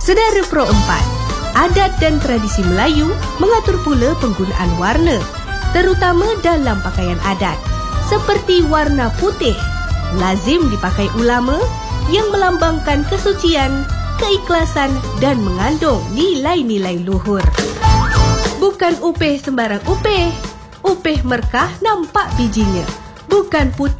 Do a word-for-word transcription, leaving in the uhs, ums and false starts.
Sedara Pro empat, adat dan tradisi Melayu mengatur pula penggunaan warna, terutama dalam pakaian adat. Seperti warna putih, lazim dipakai ulama yang melambangkan kesucian, keikhlasan dan mengandung nilai-nilai luhur. Bukan upih sembarang upih, upih merkah nampak bijinya. Bukan putih